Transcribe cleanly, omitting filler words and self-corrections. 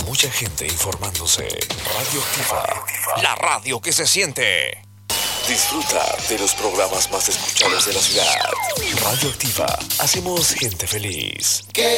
mucha gente informándose. Radioactiva, la radio que se siente. Disfruta de los programas más escuchados de la ciudad. Radioactiva, hacemos gente feliz. Que